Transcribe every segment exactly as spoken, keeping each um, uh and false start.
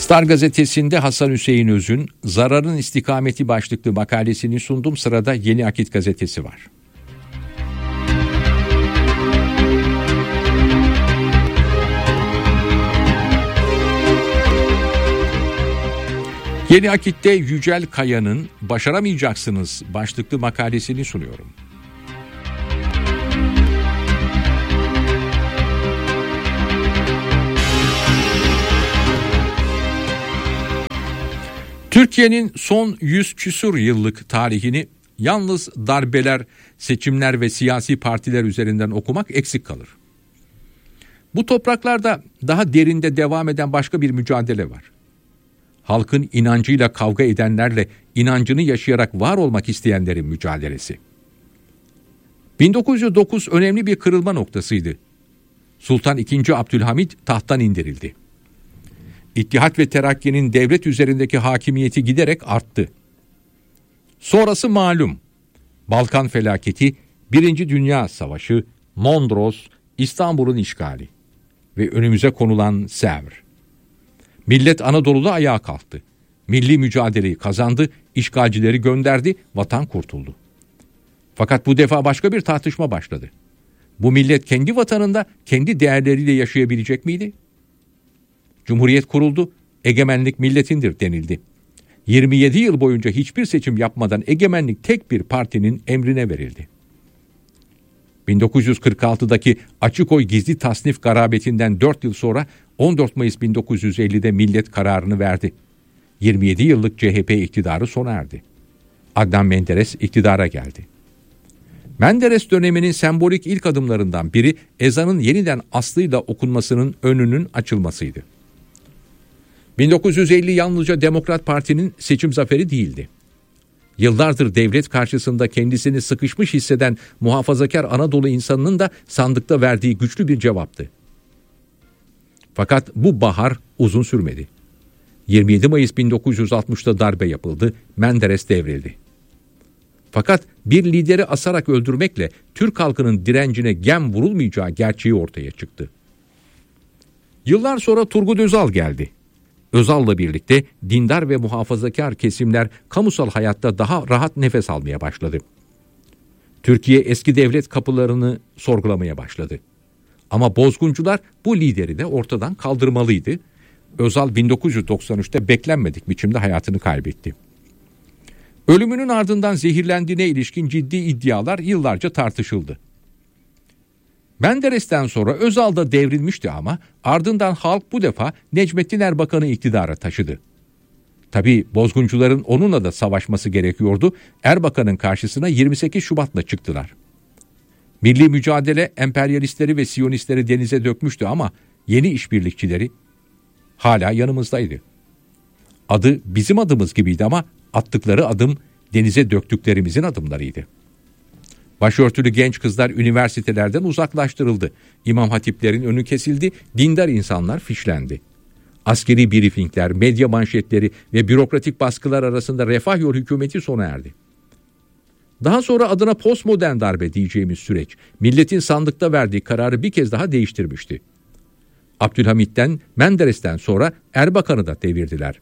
Star gazetesinde Hasan Hüseyin Öz'ün Zararın İstikameti başlıklı makalesini sundum. Sırada Yeni Akit gazetesi var. Yeni Akit'te Yücel Kaya'nın Başaramayacaksınız başlıklı makalesini sunuyorum. Türkiye'nin son yüz küsur yıllık tarihini yalnız darbeler, seçimler ve siyasi partiler üzerinden okumak eksik kalır. Bu topraklarda daha derinde devam eden başka bir mücadele var. Halkın inancıyla kavga edenlerle inancını yaşayarak var olmak isteyenlerin mücadelesi. bin dokuz yüz dokuz önemli bir kırılma noktasıydı. Sultan ikinci. Abdülhamit tahttan indirildi. İttihat ve Terakki'nin devlet üzerindeki hakimiyeti giderek arttı. Sonrası malum. Balkan felaketi, Birinci Dünya Savaşı, Mondros, İstanbul'un işgali ve önümüze konulan Sevr. Millet Anadolu'da ayağa kalktı. Milli mücadeleyi kazandı, işgalcileri gönderdi, vatan kurtuldu. Fakat bu defa başka bir tartışma başladı. Bu millet kendi vatanında kendi değerleriyle yaşayabilecek miydi? Cumhuriyet kuruldu, egemenlik milletindir denildi. yirmi yedi yıl boyunca hiçbir seçim yapmadan egemenlik tek bir partinin emrine verildi. bin dokuz yüz kırk altıdaki açık oy gizli tasnif garabetinden dört yıl sonra on dört Mayıs bin dokuz yüz ellide millet kararını verdi. yirmi yedi yıllık C H P iktidarı sona erdi. Adnan Menderes iktidara geldi. Menderes döneminin sembolik ilk adımlarından biri ezanın yeniden aslıyla okunmasının önünün açılmasıydı. bin dokuz yüz elli yalnızca Demokrat Parti'nin seçim zaferi değildi. Yıllardır devlet karşısında kendisini sıkışmış hisseden muhafazakar Anadolu insanının da sandıkta verdiği güçlü bir cevaptı. Fakat bu bahar uzun sürmedi. yirmi yedi Mayıs bin dokuz yüz altmışta darbe yapıldı, Menderes devrildi. Fakat bir lideri asarak öldürmekle Türk halkının direncine gem vurulmayacağı gerçeği ortaya çıktı. Yıllar sonra Turgut Özal geldi. Özal'la birlikte dindar ve muhafazakar kesimler kamusal hayatta daha rahat nefes almaya başladı. Türkiye eski devlet kapılarını sorgulamaya başladı. Ama bozguncular bu lideri de ortadan kaldırmalıydı. Özal bin dokuz yüz doksan üçte beklenmedik biçimde hayatını kaybetti. Ölümünün ardından zehirlendiğine ilişkin ciddi iddialar yıllarca tartışıldı. Menderes'ten sonra Özal da devrilmişti ama ardından halk bu defa Necmettin Erbakan'ı iktidara taşıdı. Tabii bozguncuların onunla da savaşması gerekiyordu. Erbakan'ın karşısına yirmi sekiz Şubat'la çıktılar. Milli mücadele emperyalistleri ve Siyonistleri denize dökmüştü ama yeni işbirlikçileri hala yanımızdaydı. Adı bizim adımız gibiydi ama attıkları adım denize döktüklerimizin adımlarıydı. Başörtülü genç kızlar üniversitelerden uzaklaştırıldı. İmam hatiplerin önü kesildi, dindar insanlar fişlendi. Askeri briefingler, medya manşetleri ve bürokratik baskılar arasında refah yol hükümeti sona erdi. Daha sonra adına postmodern darbe diyeceğimiz süreç, milletin sandıkta verdiği kararı bir kez daha değiştirmişti. Abdülhamit'ten, Menderes'ten sonra Erbakan'ı da devirdiler.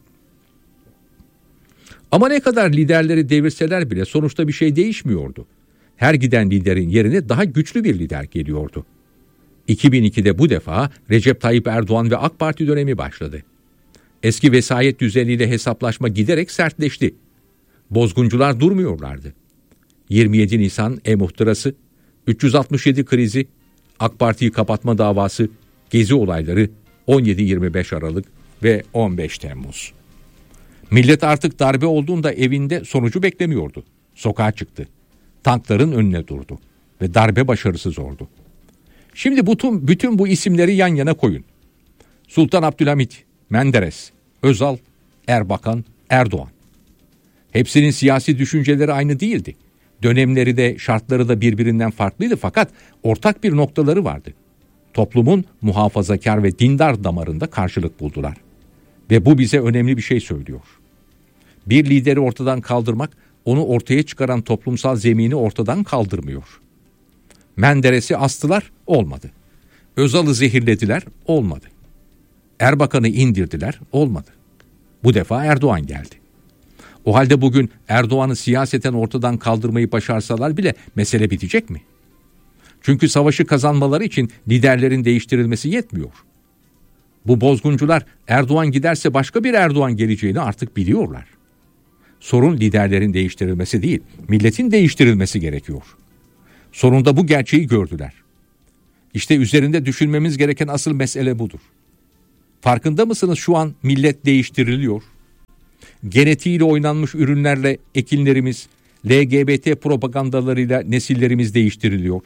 Ama ne kadar liderleri devirseler bile sonuçta bir şey değişmiyordu. Her giden liderin yerine daha güçlü bir lider geliyordu. iki bin ikide bu defa Recep Tayyip Erdoğan ve AK Parti dönemi başladı. Eski vesayet düzeniyle hesaplaşma giderek sertleşti. Bozguncular durmuyorlardı. yirmi yedi Nisan e-muhtırası, üç yüz altmış yedi krizi, AK Parti'yi kapatma davası, gezi olayları, on yedi yirmi beş Aralık ve on beş Temmuz. Millet artık darbe olduğunda evinde sonucu beklemiyordu. Sokağa çıktı. Tankların önüne durdu ve darbe başarısız oldu. Şimdi bütün, bütün bu isimleri yan yana koyun. Sultan Abdülhamit, Menderes, Özal, Erbakan, Erdoğan. Hepsinin siyasi düşünceleri aynı değildi. Dönemleri de şartları da birbirinden farklıydı fakat ortak bir noktaları vardı. Toplumun muhafazakar ve dindar damarında karşılık buldular. Ve bu bize önemli bir şey söylüyor. Bir lideri ortadan kaldırmak, onu ortaya çıkaran toplumsal zemini ortadan kaldırmıyor. Menderes'i astılar, olmadı. Özal'ı zehirlediler, olmadı. Erbakan'ı indirdiler, olmadı. Bu defa Erdoğan geldi. O halde bugün Erdoğan'ı siyaseten ortadan kaldırmayı başarsalar bile mesele bitecek mi? Çünkü savaşı kazanmaları için liderlerin değiştirilmesi yetmiyor. Bu bozguncular Erdoğan giderse başka bir Erdoğan geleceğini artık biliyorlar. Sorun liderlerin değiştirilmesi değil, milletin değiştirilmesi gerekiyor. Sonunda bu gerçeği gördüler. İşte üzerinde düşünmemiz gereken asıl mesele budur. Farkında mısınız, şu an millet değiştiriliyor. Genetiğiyle oynanmış ürünlerle ekinlerimiz, L G B T propagandalarıyla nesillerimiz değiştiriliyor.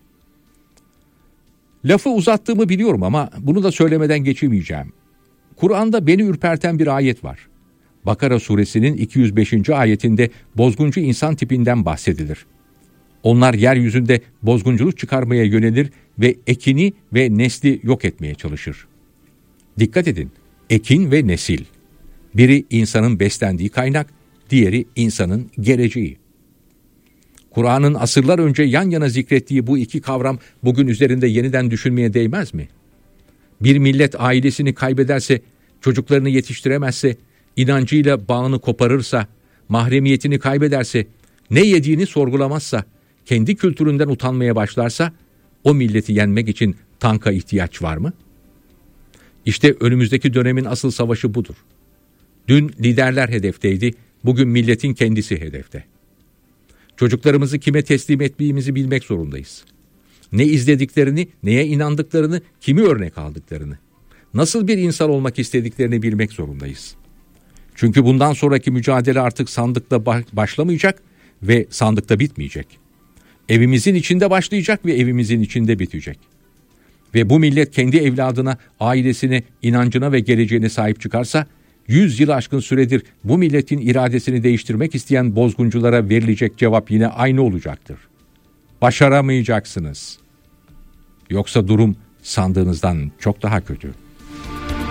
Lafı uzattığımı biliyorum ama bunu da söylemeden geçemeyeceğim. Kur'an'da beni ürperten bir ayet var. Bakara suresinin iki yüz beşinci ayetinde bozguncu insan tipinden bahsedilir. Onlar yeryüzünde bozgunculuk çıkarmaya yönelir ve ekini ve nesli yok etmeye çalışır. Dikkat edin, ekin ve nesil. Biri insanın beslendiği kaynak, diğeri insanın geleceği. Kur'an'ın asırlar önce yan yana zikrettiği bu iki kavram bugün üzerinde yeniden düşünmeye değmez mi? Bir millet ailesini kaybederse, çocuklarını yetiştiremezse, inancıyla bağını koparırsa, mahremiyetini kaybederse, ne yediğini sorgulamazsa, kendi kültüründen utanmaya başlarsa, o milleti yenmek için tanka ihtiyaç var mı? İşte önümüzdeki dönemin asıl savaşı budur. Dün liderler hedefteydi, bugün milletin kendisi hedefte. Çocuklarımızı kime teslim ettiğimizi bilmek zorundayız. Ne izlediklerini, neye inandıklarını, kimi örnek aldıklarını, nasıl bir insan olmak istediklerini bilmek zorundayız. Çünkü bundan sonraki mücadele artık sandıkta başlamayacak ve sandıkta bitmeyecek. Evimizin içinde başlayacak ve evimizin içinde bitecek. Ve bu millet kendi evladına, ailesine, inancına ve geleceğine sahip çıkarsa, yüz yıl aşkın süredir bu milletin iradesini değiştirmek isteyen bozgunculara verilecek cevap yine aynı olacaktır. Başaramayacaksınız. Yoksa durum sandığınızdan çok daha kötü.